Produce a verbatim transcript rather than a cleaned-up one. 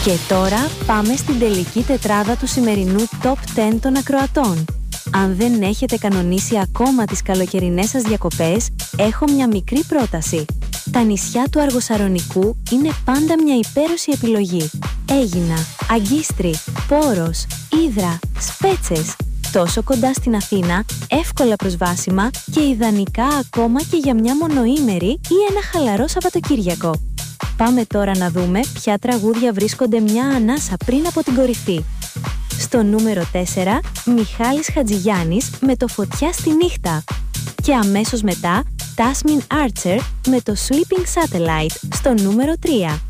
Και τώρα πάμε στην τελική τετράδα του σημερινού Top δέκα των ακροατών. Αν δεν έχετε κανονίσει ακόμα τις καλοκαιρινές σας διακοπές, έχω μια μικρή πρόταση. Τα νησιά του Αργοσαρονικού είναι πάντα μια υπέροχη επιλογή. Αίγινα, Αγκίστρι, Πόρος, Ύδρα, Σπέτσες. Τόσο κοντά στην Αθήνα, εύκολα προσβάσιμα και ιδανικά ακόμα και για μια μονοήμερη ή ένα χαλαρό Σαββατοκύριακο. Πάμε τώρα να δούμε ποια τραγούδια βρίσκονται μια ανάσα πριν από την κορυφή. Στο νούμερο τέσσερα, Μιχάλης Χατζηγιάννης με το «Φωτιά στη νύχτα». Και αμέσως μετά, Τάσμιν Άρτσερ με το «Sleeping Satellite» στο νούμερο τρία.